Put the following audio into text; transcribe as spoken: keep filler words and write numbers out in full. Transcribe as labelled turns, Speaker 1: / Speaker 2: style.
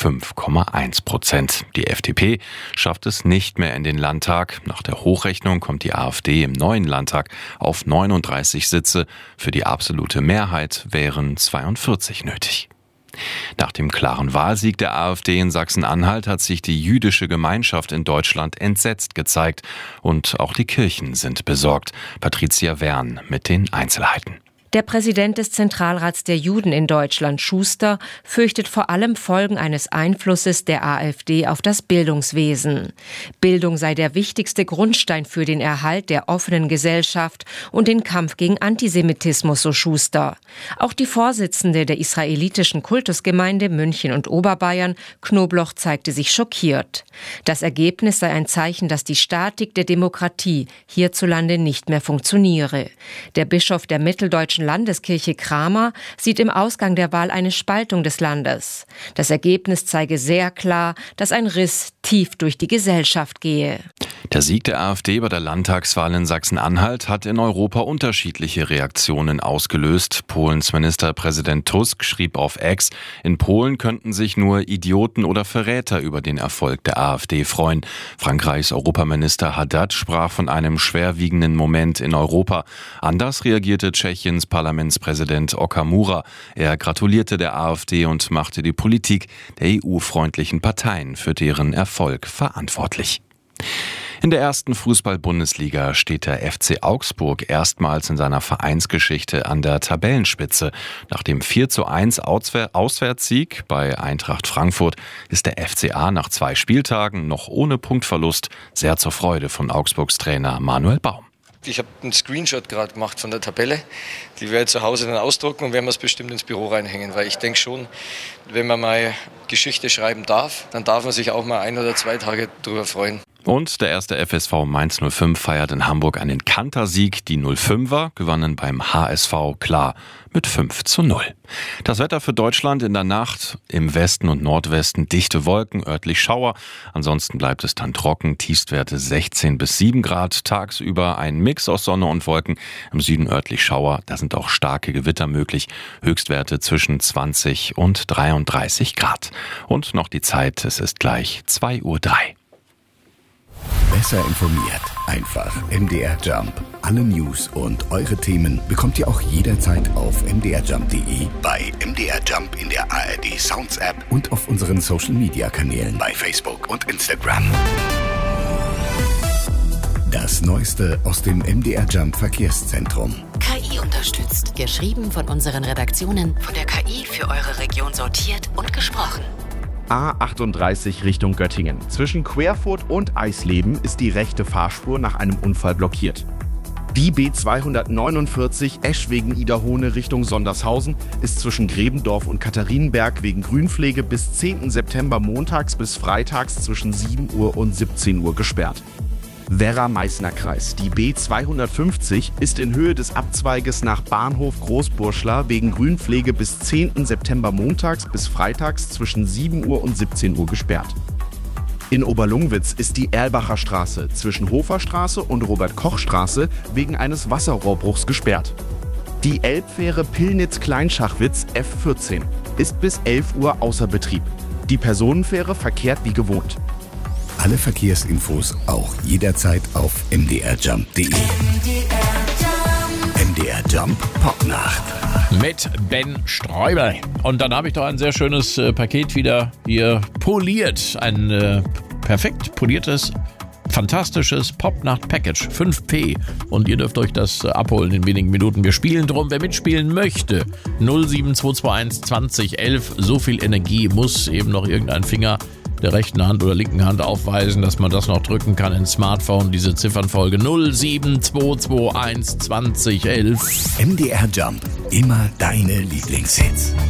Speaker 1: fünf Komma eins Prozent. Die F D P schafft es nicht mehr in den Landtag. Nach der Hochrechnung kommt die AfD im neuen Landtag auf neununddreißig Sitze. Für die absolute Mehrheit wären zweiundvierzig nötig. Nach dem klaren Wahlsieg der AfD in Sachsen-Anhalt hat sich die jüdische Gemeinschaft in Deutschland entsetzt gezeigt. Und auch die Kirchen sind besorgt. Patricia Wern mit den Einzelheiten.
Speaker 2: Der Präsident des Zentralrats der Juden in Deutschland, Schuster, fürchtet vor allem Folgen eines Einflusses der AfD auf das Bildungswesen. Bildung sei der wichtigste Grundstein für den Erhalt der offenen Gesellschaft und den Kampf gegen Antisemitismus, so Schuster. Auch die Vorsitzende der israelitischen Kultusgemeinde München und Oberbayern, Knobloch, zeigte sich schockiert. Das Ergebnis sei ein Zeichen, dass die Statik der Demokratie hierzulande nicht mehr funktioniere. Der Bischof der mitteldeutschen Landeskirche Kramer sieht im Ausgang der Wahl eine Spaltung des Landes. Das Ergebnis zeige sehr klar, dass ein Riss tief durch die Gesellschaft gehe.
Speaker 1: Der Sieg der AfD bei der Landtagswahl in Sachsen-Anhalt hat in Europa unterschiedliche Reaktionen ausgelöst. Polens Ministerpräsident Tusk schrieb auf X, in Polen könnten sich nur Idioten oder Verräter über den Erfolg der AfD freuen. Frankreichs Europaminister Haddad sprach von einem schwerwiegenden Moment in Europa. Anders reagierte Tschechiens Parlamentspräsident Okamura. Er gratulierte der AfD und machte die Politik der E U-freundlichen Parteien für deren Erfolg verantwortlich. In der ersten Fußball-Bundesliga steht der F C Augsburg erstmals in seiner Vereinsgeschichte an der Tabellenspitze. Nach dem vier zu eins Auswärtssieg bei Eintracht Frankfurt ist der F C A nach zwei Spieltagen noch ohne Punktverlust sehr zur Freude von Augsburgs Trainer Manuel Baum.
Speaker 3: Ich habe einen Screenshot gerade gemacht von der Tabelle. Die werde ich zu Hause dann ausdrucken und werden wir es bestimmt ins Büro reinhängen. Weil ich denke schon, wenn man mal Geschichte schreiben darf, dann darf man sich auch mal ein oder zwei Tage drüber freuen.
Speaker 1: Und der erste F S V Mainz null fünf feiert in Hamburg einen Kantersieg. Die null fünfer gewannen beim H S V klar mit fünf zu null. Das Wetter für Deutschland in der Nacht: im Westen und Nordwesten dichte Wolken, örtlich Schauer. Ansonsten bleibt es dann trocken, Tiefstwerte sechzehn bis sieben Grad. Tagsüber ein Mix aus Sonne und Wolken. Im Süden örtlich Schauer, da sind auch starke Gewitter möglich. Höchstwerte zwischen zwanzig und dreiunddreißig Grad. Und noch die Zeit, es ist gleich zwei Uhr drei.
Speaker 4: Besser informiert. Einfach M D R Jump. Alle News und eure Themen bekommt ihr auch jederzeit auf m d r jump punkt d e, bei M D R Jump in der A R D Sounds App und auf unseren Social Media Kanälen bei Facebook und Instagram. Das Neueste aus dem M D R Jump Verkehrszentrum.
Speaker 5: K I unterstützt. Geschrieben von unseren Redaktionen. Von der K I für eure Region sortiert und gesprochen.
Speaker 6: A achtunddreißig Richtung Göttingen. Zwischen Querfurt und Eisleben ist die rechte Fahrspur nach einem Unfall blockiert. Die B zweihundertneunundvierzig Eschwegen-Iderhohne Richtung Sondershausen ist zwischen Grebendorf und Katharinenberg wegen Grünpflege bis zehnten September montags bis freitags zwischen sieben Uhr und siebzehn Uhr gesperrt. Werra-Meißner-Kreis. Die B zweihundertfünfzig ist in Höhe des Abzweiges nach Bahnhof Großburschla wegen Grünpflege bis zehnten September montags bis freitags zwischen sieben Uhr und siebzehn Uhr gesperrt. In Oberlungwitz ist die Erlbacher Straße zwischen Hoferstraße und Robert-Koch-Straße wegen eines Wasserrohrbruchs gesperrt. Die Elbfähre Pillnitz-Kleinschachwitz F vierzehn ist bis elf Uhr außer Betrieb. Die Personenfähre verkehrt wie gewohnt.
Speaker 4: Alle Verkehrsinfos auch jederzeit auf m d r jump punkt d e. M D R Jump Popnacht.
Speaker 7: Mit Ben Sträuber. Und dann habe ich doch ein sehr schönes äh, Paket wieder hier poliert. Ein äh, perfekt poliertes, fantastisches Popnacht-Package. fünf P. Und ihr dürft euch das äh, abholen in wenigen Minuten. Wir spielen drum. Wer mitspielen möchte, null sieben zwei zwei eins zwanzig elf. So viel Energie muss eben noch irgendein Finger der rechten Hand oder linken Hand aufweisen, dass man das noch drücken kann ins Smartphone. Diese Ziffernfolge null sieben zwei zwei eins zwanzig elf.
Speaker 4: M D R Jump. Immer deine Lieblingshits.